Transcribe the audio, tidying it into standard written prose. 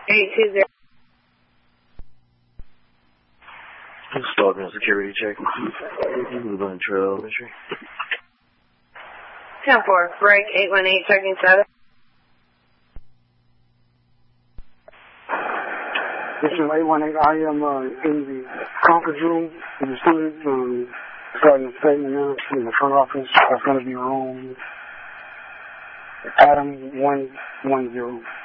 820. Stalking security check. Moving trail entry. 10-4, break 818, checking 7. This is 818. I am in the conference room in the student, starting a statement now in the front office. That's going to be room Adam 110.